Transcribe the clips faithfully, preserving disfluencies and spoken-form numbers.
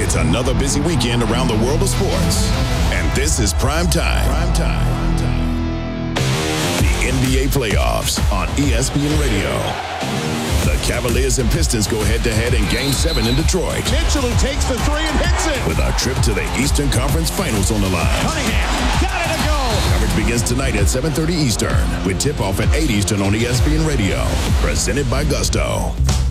It's another busy weekend around the world of sports. And this is Prime Time. Prime Time. The N B A playoffs on E S P N Radio. The Cavaliers and Pistons go head-to-head in Game seven in Detroit. Mitchell who takes the three and hits it. With a trip to the Eastern Conference Finals on the line. Cunningham got it to go. Coverage begins tonight at seven thirty Eastern with tip-off at eight Eastern on E S P N Radio. Presented by Gusto.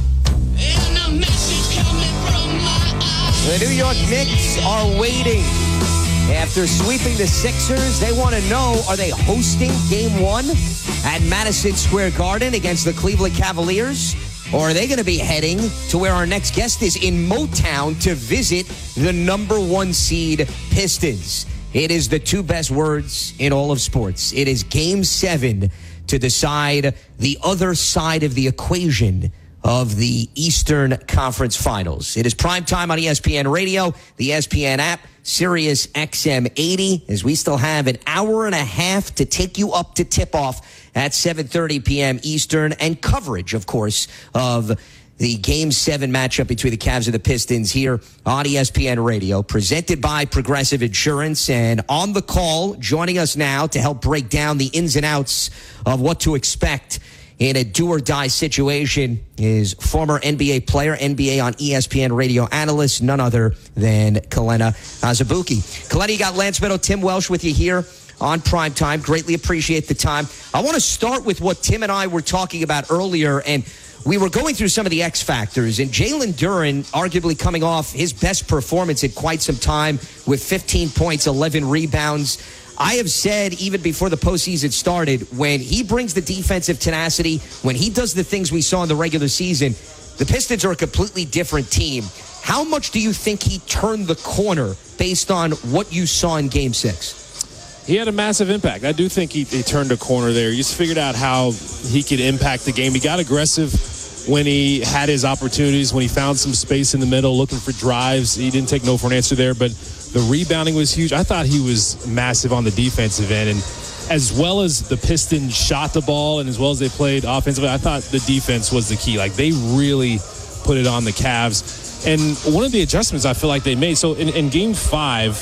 And a message coming from my eyes. The New York Knicks are waiting. After sweeping the Sixers, they want to know, are they hosting Game one at Madison Square Garden against the Cleveland Cavaliers? Or are they going to be heading to where our next guest is in Motown to visit the number one seed Pistons? It is the two best words in all of sports. It is Game seven to decide the other side of the equation of the Eastern Conference Finals. It is prime time on E S P N Radio, the E S P N app, Sirius X M eighty, as we still have an hour and a half to take you up to tip-off at seven thirty p.m. Eastern, and coverage, of course, of the Game seven matchup between the Cavs and the Pistons here on E S P N Radio, presented by Progressive Insurance. And on the call, joining us now to help break down the ins and outs of what to expect in a do-or-die situation is former N B A player, N B A on E S P N radio analyst, none other than Kelena Azubuike. Kelena, you got Lance Meadow, Tim Welsh with you here on Prime Time. Greatly appreciate the time. I want to start with what Tim and I were talking about earlier, and we were going through some of the X factors, and Jalen Duren arguably coming off his best performance in quite some time with fifteen points, eleven rebounds. I have said even before the postseason started, when he brings the defensive tenacity, when he does the things we saw in the regular season, the Pistons are a completely different team. How much do you think he turned the corner based on what you saw in Game six? He had a massive impact. I do think he, he turned a corner there. He just figured out how he could impact the game. He got aggressive when he had his opportunities, when he found some space in the middle, looking for drives. He didn't take no for an answer there, but the rebounding was huge. I thought he was massive on the defensive end. And as well as the Pistons shot the ball and as well as they played offensively, I thought the defense was the key. Like, they really put it on the Cavs. And one of the adjustments I feel like they made, so in, in Game five,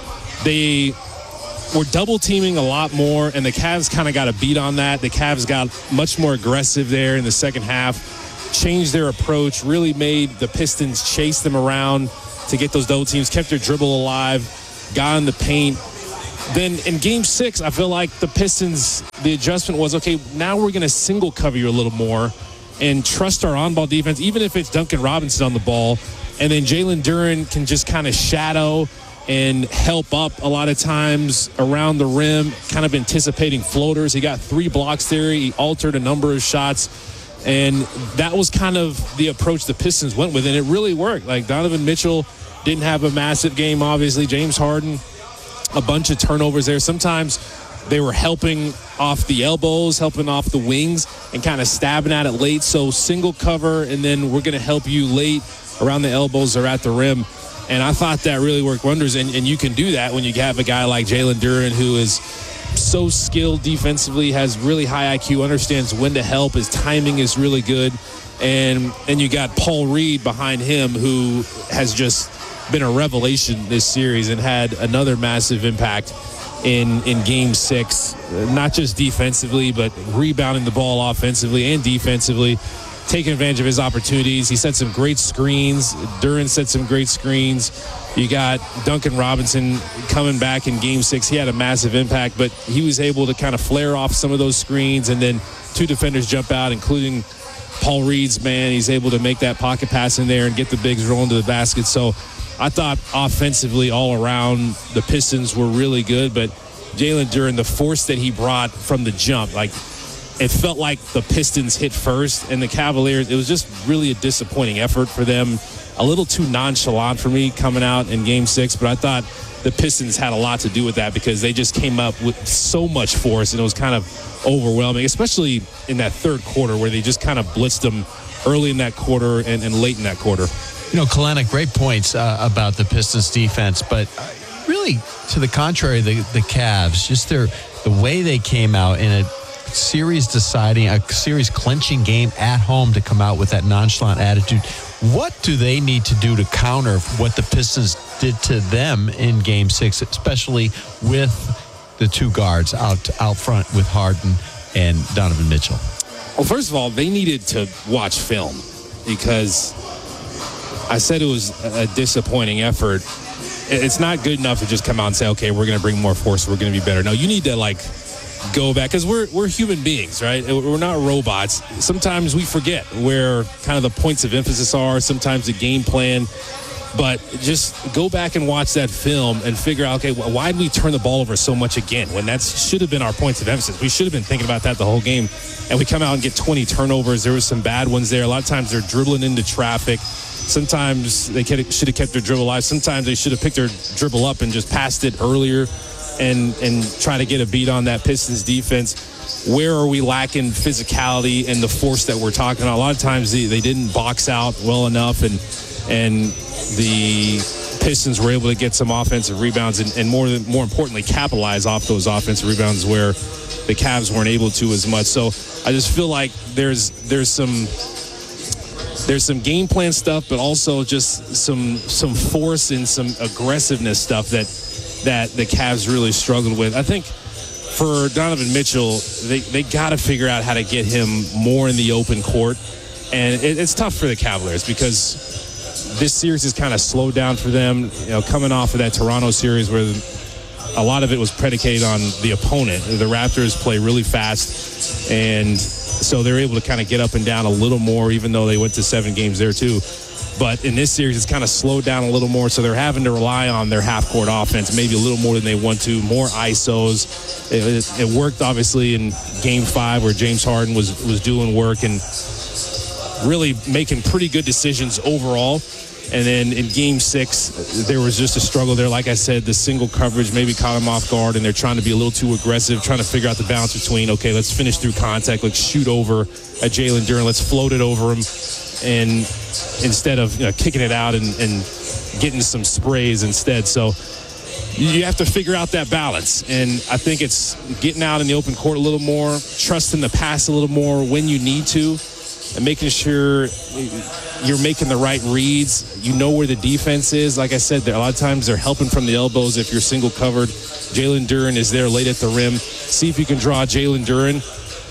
they were double teaming a lot more, and the Cavs kind of got a beat on that. The Cavs got much more aggressive there in the second half, changed their approach, really made the Pistons chase them around to get those double teams, kept their dribble alive, got in the paint. Then in Game six, I feel like the Pistons, the adjustment was, okay, now we're going to single cover you a little more and trust our on-ball defense, even if it's Duncan Robinson on the ball. And then Jalen Duren can just kind of shadow and help up a lot of times around the rim, kind of anticipating floaters. He got three blocks there. He altered a number of shots. And that was kind of the approach the Pistons went with, and it really worked. Like, Donovan Mitchell didn't have a massive game, obviously. James Harden, a bunch of turnovers there. Sometimes they were helping off the elbows, helping off the wings, and kind of stabbing at it late. So single cover, and then we're going to help you late around the elbows or at the rim. And I thought that really worked wonders. And, and you can do that when you have a guy like Jalen Duren, who is so skilled defensively, has really high I Q, understands when to help. His timing is really good. And and you got Paul Reed behind him, who has just been a revelation this series and had another massive impact in, in Game six, not just defensively, but rebounding the ball offensively and defensively, taking advantage of his opportunities. He set some great screens. Duren set some great screens. You got Duncan Robinson coming back in Game six. He had a massive impact, but he was able to kind of flare off some of those screens, and then two defenders jump out, including Paul Reed's man. He's able to make that pocket pass in there and get the bigs rolling to the basket. So I thought offensively all around the Pistons were really good, but Jalen Duren, the force that he brought from the jump, like, it felt like the Pistons hit first, and the Cavaliers, it was just really a disappointing effort for them. A little too nonchalant for me coming out in Game six, but I thought the Pistons had a lot to do with that because they just came up with so much force, and it was kind of overwhelming, especially in that third quarter where they just kind of blitzed them early in that quarter and, and late in that quarter. You know, Kelena, great points uh, about the Pistons defense, but really to the contrary, the, the Cavs, just their the way they came out in a series deciding, a series clinching game at home to come out with that nonchalant attitude. What do they need to do to counter what the Pistons did to them in Game Six, especially with the two guards out out front with Harden and Donovan Mitchell? Well, first of all, they needed to watch film because I said it was a disappointing effort. It's not good enough to just come out and say, okay, we're going to bring more force, we're going to be better. No, you need to, like, go back because we're we're human beings, right? We're not robots. Sometimes we forget where kind of the points of emphasis are, sometimes the game plan. But just go back and watch that film and figure out, okay, why did we turn the ball over so much again when that should have been our points of emphasis? We should have been thinking about that the whole game. And we come out and get twenty turnovers. There was some bad ones there. A lot of times they're dribbling into traffic. Sometimes they should have kept their dribble alive. Sometimes they should have picked their dribble up and just passed it earlier and and try to get a beat on that Pistons defense. Where are we lacking physicality and the force that we're talking about? A lot of times they, they didn't box out well enough, and and the Pistons were able to get some offensive rebounds and, and more than, more importantly, capitalize off those offensive rebounds where the Cavs weren't able to as much. So I just feel like there's there's some there's some game plan stuff, but also just some some force and some aggressiveness stuff that that the Cavs really struggled with. I think for Donovan Mitchell, they, they got to figure out how to get him more in the open court. And it, it's tough for the Cavaliers because this series is kind of slowed down for them, you know, coming off of that Toronto series where a lot of it was predicated on the opponent. The Raptors play really fast, and so they're able to kind of get up and down a little more, even though they went to seven games there too. But in this series, it's kind of slowed down a little more, so they're having to rely on their half-court offense maybe a little more than they want to, more I S Os. It, it, it worked, obviously, in Game five where James Harden was, was doing work and really making pretty good decisions overall. And then in Game six, there was just a struggle there. Like I said, the single coverage maybe caught them off guard, and they're trying to be a little too aggressive, trying to figure out the balance between, okay, let's finish through contact, let's shoot over at Jalen Duren, let's float it over him, and instead of, you know, kicking it out and, and getting some sprays instead. So you have to figure out that balance. And I think it's getting out in the open court a little more, trusting the pass a little more when you need to, and making sure you're making the right reads. You know where the defense is. Like I said, a lot of times they're helping from the elbows if you're single covered. Jalen Duren is there late at the rim. See if you can draw Jalen Duren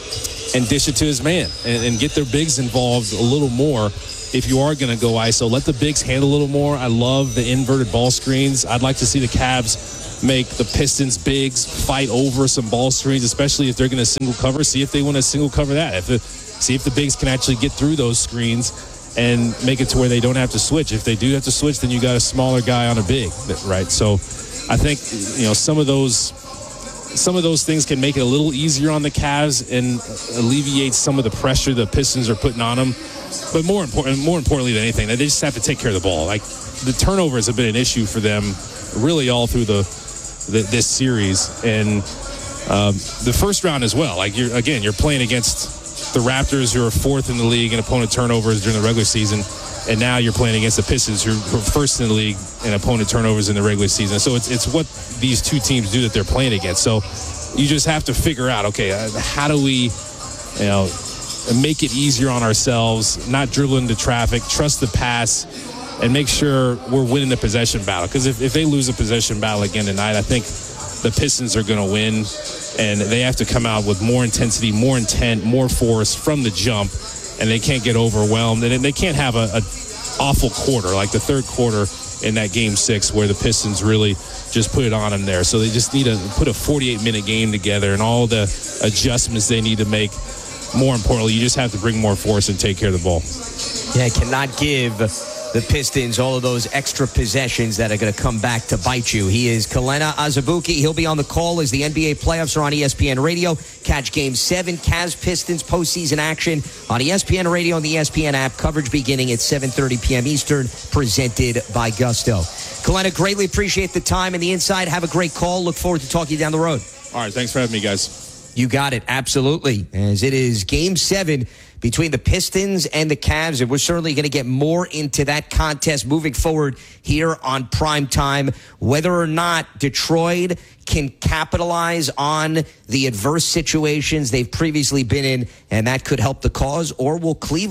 and dish it to his man and, and get their bigs involved a little more. If you are going to go I S O, let the bigs handle a little more. I love the inverted ball screens. I'd like to see the Cavs make the Pistons bigs fight over some ball screens, especially if they're going to single cover. See if they want to single cover that. If the, see if the bigs can actually get through those screens and make it to where they don't have to switch. If they do have to switch, then you got a smaller guy on a big, right? So I think, you know, some of those some of those things can make it a little easier on the Cavs and alleviate some of the pressure the Pistons are putting on them. But more important, more importantly than anything, they just have to take care of the ball. Like, the turnovers have been an issue for them really all through the, the this series and um, the first round as well. Like, you're again, you're playing against the Raptors, who are fourth in the league in opponent turnovers during the regular season, and now you're playing against the Pistons, who are first in the league in opponent turnovers in the regular season. So it's it's what these two teams do that they're playing against. So you just have to figure out, okay, uh, how do we, you know, make it easier on ourselves, not dribble into traffic, trust the pass, and make sure we're winning the possession battle. Because if, if they lose a possession battle again tonight, I think the Pistons are going to win, and they have to come out with more intensity, more intent, more force from the jump, and they can't get overwhelmed. And they can't have a, a awful quarter, like the third quarter in that Game six where the Pistons really just put it on them there. So they just need to put a forty-eight minute game together and all the adjustments they need to make. More importantly, you just have to bring more force and take care of the ball. Yeah, cannot give the Pistons all of those extra possessions that are going to come back to bite you. He is Kelenna Azubuike. He'll be on the call as the N B A playoffs are on E S P N Radio. Catch Game seven, Cavs-Pistons postseason action on E S P N Radio and the E S P N app. Coverage beginning at seven thirty p.m. Eastern, presented by Gusto. Kelenna, greatly appreciate the time and the insight. Have a great call. Look forward to talking to you down the road. All right, thanks for having me, guys. You got it, absolutely. As it is Game seven between the Pistons and the Cavs, and we're certainly going to get more into that contest moving forward here on Prime Time. Whether or not Detroit can capitalize on the adverse situations they've previously been in, and that could help the cause, or will Cleveland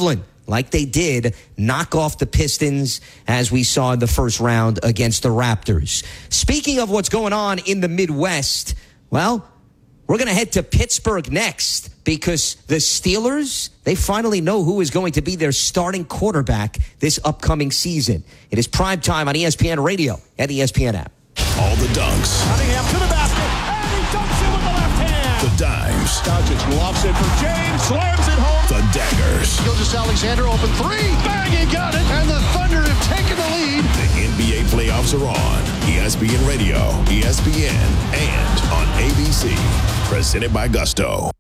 like they did, knock off the Pistons as we saw in the first round against the Raptors. Speaking of what's going on in the Midwest, well, we're going to head to Pittsburgh next because the Steelers, they finally know who is going to be their starting quarterback this upcoming season. It is prime time on E S P N Radio and the E S P N app. All the dunks. Cunningham to the basket, and he dunks it with the left hand. The dimes. Doncic lofts it for James, slams it home. The daggers. Gilgeous Alexander open three, bang, he got it, and the Thunder have taken the lead. The N B A playoffs are on. E S P N Radio, E S P N, and on A B C. Presented by Gusto.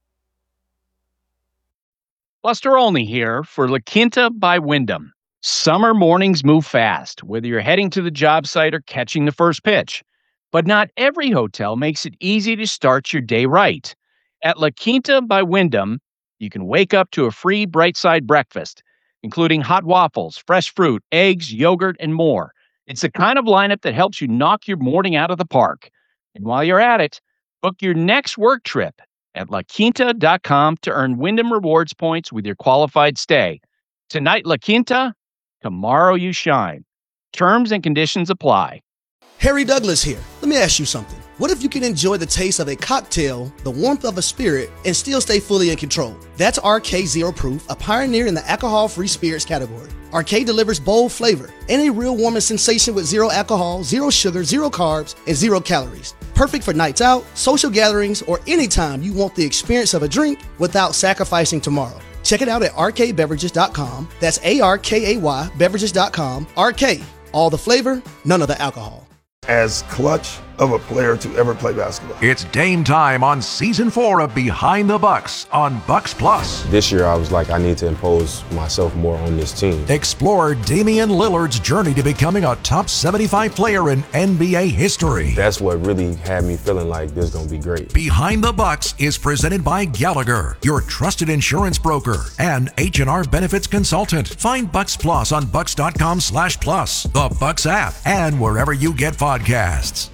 Buster Olney here for La Quinta by Wyndham. Summer mornings move fast, whether you're heading to the job site or catching the first pitch. But not every hotel makes it easy to start your day right. At La Quinta by Wyndham, you can wake up to a free Bright Side breakfast, including hot waffles, fresh fruit, eggs, yogurt, and more. It's the kind of lineup that helps you knock your morning out of the park. And while you're at it, book your next work trip at la quinta dot com to earn Wyndham Rewards points with your qualified stay. Tonight, La Quinta, tomorrow you shine. Terms and conditions apply. Harry Douglas here. Let me ask you something. What if you can enjoy the taste of a cocktail, the warmth of a spirit, and still stay fully in control? That's R K Zero Proof, a pioneer in the alcohol-free spirits category. R K delivers bold flavor and a real warming sensation with zero alcohol, zero sugar, zero carbs, and zero calories. Perfect for nights out, social gatherings, or anytime you want the experience of a drink without sacrificing tomorrow. Check it out at r k beverages dot com. That's A R K A Y beverages dot com. R K, all the flavor, none of the alcohol. As clutch of a player to ever play basketball. It's Dame time on season four of Behind the Bucks on Bucks Plus. This year I was like, I need to impose myself more on this team. Explore Damian Lillard's journey to becoming a top seventy-five player in N B A history. That's what really had me feeling like this is going to be great. Behind the Bucks is presented by Gallagher, your trusted insurance broker, and H and R Benefits Consultant. Find Bucks Plus on bucks dot com slash plus, the Bucks app, and wherever you get podcasts.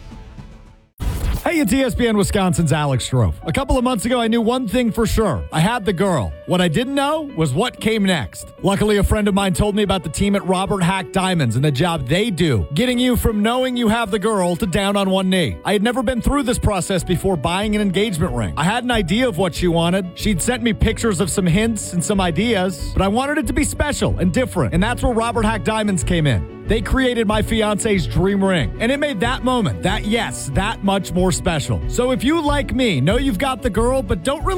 Hey, it's E S P N Wisconsin's Alex Strofe. A couple of months ago, I knew one thing for sure. I had the girl. What I didn't know was what came next. Luckily, a friend of mine told me about the team at Robert Hack Diamonds and the job they do, getting you from knowing you have the girl to down on one knee. I had never been through this process before buying an engagement ring. I had an idea of what she wanted. She'd sent me pictures of some hints and some ideas, but I wanted it to be special and different, and that's where Robert Hack Diamonds came in. They created my fiance's dream ring, and it made that moment, that yes, that much more special. So if you, like me, know you've got the girl, but don't really